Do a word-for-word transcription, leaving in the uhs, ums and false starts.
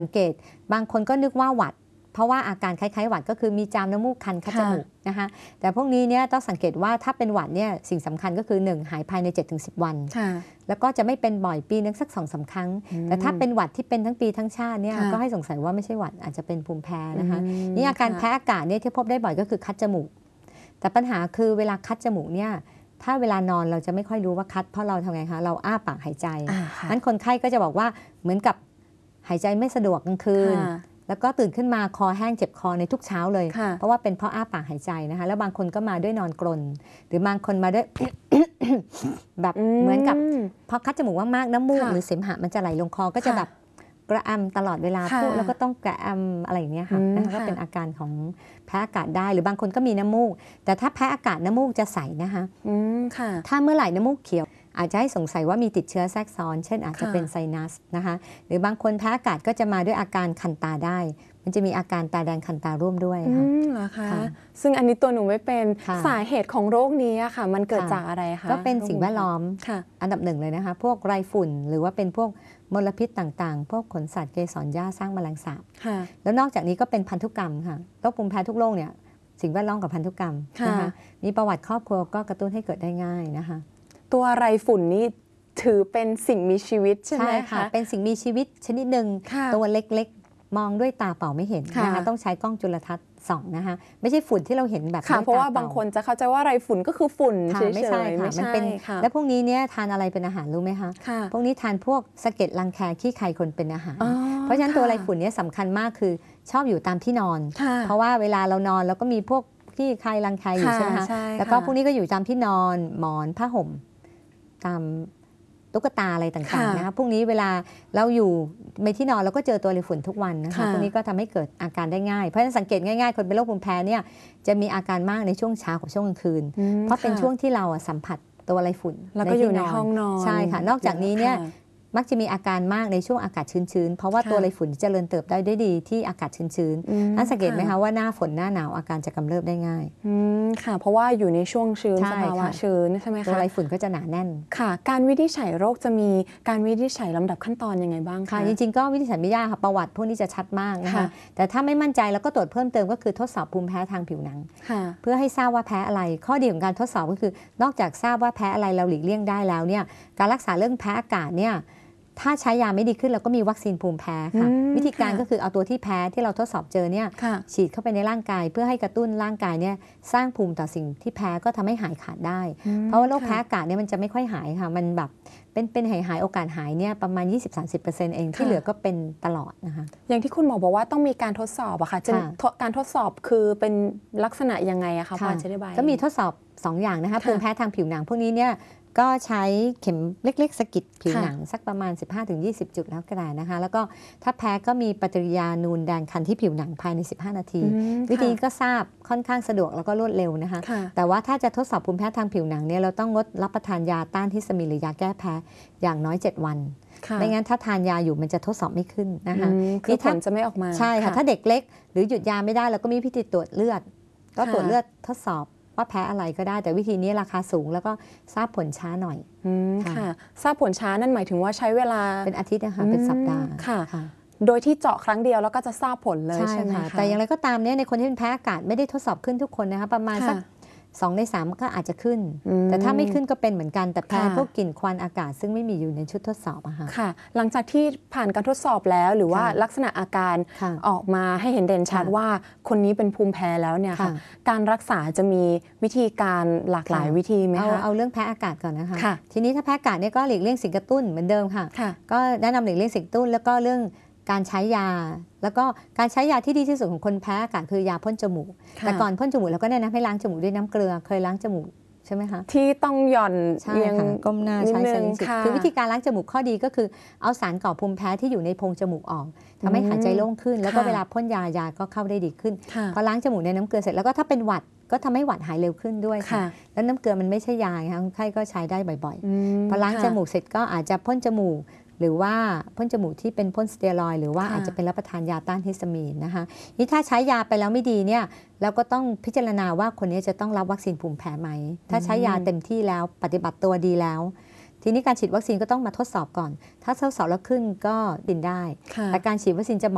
สังเกตบางคนก็นึกว่าหวัดเพราะว่าอาการคล้ายๆหวัดก็คือมีจามน้ำมูกคันคัดจมูกนะคะแต่พวกนี้เนี่ยต้องสังเกตว่าถ้าเป็นหวัดเนี่ยสิ่งสำคัญก็คือหนึ่งหายภายใน เจ็ดถึงสิบ วันแล้วก็จะไม่เป็นบ่อยปีนึงสัก สองถึงสาม ครั้งแต่ถ้าเป็นหวัดที่เป็นทั้งปีทั้งชาติเนี่ยก็ให้สงสัยว่าไม่ใช่หวัดอาจจะเป็นภูมิแพ้นะคะนี่อาการแพ้อากาศเนี่ยที่พบได้บ่อยก็คือคัดจมูกแต่ปัญหาคือเวลาคัดจมูกเนี่ยถ้าเวลานอนเราจะไม่ค่อยรู้ว่าคัดเพราะเราทำไงคะเราอ้าปากหายใจนั้นคนไข้ก็จะบอกว่าเหมือนกับหายใจไม่สะดวกกลางคืนแล้วก็ตื่นขึ้นมาคอแห้งเจ็บคอในทุกเช้าเลยเพราะว่าเป็นเพราะอ้าปากหายใจนะคะแล้วบางคนก็มาด้วยนอนกรนหรือบางคนมาด้วย แบบเหมือนกับพอคัดจมูกมากๆน้ำมูกหรือเสมหะมันจะไหลลงคอก็จะแบบกระอัมตลอดเวลาพูดแล้วก็ต้องกระอัมอะไรอย่างเงี้ยค่ะนะคะก็เป็นอาการของแพ้อากาศได้หรือบางคนก็มีน้ำมูกแต่ถ้าแพ้อากาศน้ำมูกจะใสนะคะถ้าเมื่อไหร่น้ำมูกเขียวอาจจะให้สงสัยว่ามีติดเชื้อแทรกซ้อนเช่นอาจจะเป็นไซนัสนะคะหรือบางคนแพ้อากาศก็จะมาด้วยอาการคันตาได้มันจะมีอาการตาแดงคันตาร่วมด้วยค่ะเหรอคะซึ่งอันนี้ตัวหนูไม่เป็นสาเหตุของโรคนี้ค่ะมันเกิดจากอะไรคะก็เป็นสิ่งแวดล้อมอันดับหนึ่งเลยนะคะพวกไรฝุ่นหรือว่าเป็นพวกมลพิษต่างๆพวกขนสัตว์เกสรหญ้าสร้างแมลงสาบแล้วนอกจากนี้ก็เป็นพันธุกรรมค่ะโรคภูมิแพ้ทุกโรคเนี่ยสิ่งแวดล้อมกับพันธุกรรมนะคะมีประวัติครอบครัวก็กระตุ้นให้เกิดได้ง่ายนะคะตัวไรฝุ่นนี่ถือเป็นสิ่งมีชีวิตใช่ไหมคะเป็นสิ่งมีชีวิตชนิดหนึ่งตัวเล็กๆมองด้วยตาเปล่าไม่เห็นนะคะต้องใช้กล้องจุลทรรศน์ส่องนะคะไม่ใช่ฝุ่นที่เราเห็นแบบเพราะว่าบางคนจะเข้าใจว่าไรฝุ่นก็คือฝุ่นเฉยๆไม่ใช่ค่ะมันเป็นและพวกนี้เนี่ยทานอะไรเป็นอาหารรู้ไหมคะพวกนี้ทานพวกสะเก็ดรังแคขี้ไคคนเป็นอาหารเพราะฉะนั้นตัวไรฝุ่นเนี่ยสำคัญมากคือชอบอยู่ตามที่นอนเพราะว่าเวลาเรานอนเราก็มีพวกขี้ไครังแคอยู่ใช่ไหมคะแล้วก็พวกนี้ก็อยู่ตามที่นอนหมอนผ้าห่มตามตุ๊กตาอะไรต่างๆนะคะพวกนี้เวลาเราอยู่ในที่นอนเราก็เจอตัวไรฝุ่นทุกวันนะคะพวกนี้ก็ทำให้เกิดอาการได้ง่ายเพราะฉะนั้นสังเกตง่ายๆคนเป็นโรคภูมิแพ้เนี่ยจะมีอาการมากในช่วงเช้ากับช่วงกลางคืนเพราะเป็นช่วงที่เราสัมผัสตัวไรฝุ่นแล้วก็อยู่ในห้องนอนใช่ค่ะนอกจากนี้เนี่ยมักจะมีอาการมากในช่วงอากาศชื้นๆเพราะว่าตัวไรฝุ่นเจริญเติบได้ได้ดีที่อากาศชื้นๆนั่นสังเกตไหมคะว่าหน้าฝนหน้าหนาวอาการจะกำเริบได้ง่ายค่ะเพราะว่าอยู่ในช่วงชื้นสภาวะชื้นใช่ไหมคะตัวไรฝุ่นก็จะหนาแน่นค่ะการวินิจฉัยโรคจะมีการวินิจฉัยลำดับขั้นตอนยังไงบ้างคะจริงๆก็วินิจฉัยไม่ยากค่ะประวัติพวกนี้จะชัดมากนะคะแต่ถ้าไม่มั่นใจแล้วก็ตรวจเพิ่มเติมก็คือทดสอบภูมิแพ้ทางผิวหนังเพื่อให้ทราบว่าแพ้อะไรข้อดีของการทดสอบก็คือนอกจากทราบว่าแพ้อะไรเราหลีกเลี่ยงได้แล้วเนี่ยการรักษาเรื่องแพ้อากาศเนี่ยถ้าใช้ยาไม่ดีขึ้นเราก็มีวัคซีนภูมิแพ้ค่ะวิธีการก็คือเอาตัวที่แพ้ที่เราทดสอบเจอเนี่ยฉีดเข้าไปในร่างกายเพื่อให้กระตุ้นร่างกายเนี่ยสร้างภูมิต่อสิ่งที่แพ้ก็ทำให้หายขาดได้เพราะว่าโรคแพ้อากาศเนี่ยมันจะไม่ค่อยหายค่ะมันแบบเป็นเป็นหายหายโอกาสหายเนี่ยประมาณ ยี่สิบถึงสามสิบเปอร์เซ็นต์ เองที่เหลือก็เป็นตลอดนะคะอย่างที่คุณหมอบอกว่าต้องมีการทดสอบอะค่ะการทดสอบคือเป็นลักษณะยังไงอะคะพอจะได้ใบก็มีทดสอบสองอย่างนะคะภูมิแพ้ทางผิวหนังพวกนี้เนี่ยก็ใช้เข็มเล็กๆสะกิดผิวหนังสักประมาณ สิบห้าถึงยี่สิบ จุดแล้วก็ได้นะคะแล้วก็ถ้าแพ้ก็มีปฏิกิริยานูนแดงคันที่ผิวหนังภายในสิบห้านาทีวิธีก็ทราบค่อนข้างสะดวกแล้วก็รวดเร็วนะคะแต่ว่าถ้าจะทดสอบภูมิแพ้ทางผิวหนังเนี่ยเราต้องงดรับประทานยาต้านฮิสตามีนหรือยาแก้แพ้อย่างน้อยเจ็ดวันไม่งั้นถ้าทานยาอยู่มันจะทดสอบไม่ขึ้นนะคะคือผลจะไม่ออกมาใช่ค่ะถ้าเด็กเล็กหรือหยุดยาไม่ได้เราก็มีวิธีตรวจเลือดก็ตรวจเลือดทดสอบว่าแพ้อะไรก็ได้แต่วิธีนี้ราคาสูงแล้วก็ทราบผลช้าหน่อยค่ะทราบผลช้านั่นหมายถึงว่าใช้เวลาเป็นอาทิตย์นะคะเป็นสัปดาห์ค่ะโดยที่เจาะครั้งเดียวแล้วก็จะทราบผลเลยใช่ไหมคะแต่อย่างไรก็ตามเนี่ยในคนที่เป็นแพ้อากาศไม่ได้ทดสอบขึ้นทุกคนนะคะประมาณสักสองในสามก็อาจจะขึ้นแต่ถ้าไม่ขึ้นก็เป็นเหมือนกันแต่แพ้พวกกลิ่นควันอากาศซึ่งไม่มีอยู่ในชุดทดสอบอะค่ะค่ะหลังจากที่ผ่านการทดสอบแล้วหรือว่าลักษณะอาการออกมาให้เห็นเด่นชัดว่าคนนี้เป็นภูมิแพ้แล้วเนี่ยค่ะการรักษาจะมีวิธีการหลากหลายวิธีไหมคะเอาเอาเรื่องแพ้อากาศก่อนนะคะทีนี้ถ้าแพ้อากาศเนี่ยก็หลีกเลี่ยงสิ่งกระตุ้นเหมือนเดิมค่ะก็แนะนำหลีกเลี่ยงสิ่งกระตุ้นแล้วก็เรื่องการใช้ยาแล้วก็การใช้ยาที่ดีที่สุดของคนแพ้อากาศคือยาพ่นจมูกแต่ก่อนพ่นจมูกเราก็แนะนำให้ล้างจมูกด้วยน้ำเกลือเคยล้างจมูกใช่ไหมคะที่ต้องหย่อนเอียงก้มหน้าใช้เซนซิคือวิธีการล้างจมูกข้อดีก็คือเอาสารก่อภูมิแพ้ที่อยู่ในโพรงจมูกออกทำให้หายใจโล่งขึ้นแล้วก็เวลาพ่นยายาก็เข้าได้ดีขึ้นพอล้างจมูกในน้ำเกลือเสร็จแล้วก็ถ้าเป็นหวัดก็ทำให้หวัดหายเร็วขึ้นด้วยค่ะแล้วน้ำเกลือมันไม่ใช่ยาค่ะคนไข้ก็ใช้ได้บ่อยๆพอล้างจมูกเสร็จก็อาจจะพ่นจมูกหรือว่าพ่นจมูกที่เป็นพ่นสเตียรอยด์หรือว่าอาจจะเป็นรับประทานยาต้านฮิสตามีนนะคะนี่ถ้าใช้ยาไปแล้วไม่ดีเนี่ยเราก็ต้องพิจารณาว่าคนนี้จะต้องรับวัคซีนภูมิแพ้ไหมถ้าใช้ยาเต็มที่แล้วปฏิบัติตัวดีแล้วทีนี้การฉีดวัคซีนก็ต้องมาทดสอบก่อนถ้าทดสอบแล้วขึ้นก็บินได้แต่การฉีดวัคซีนจะ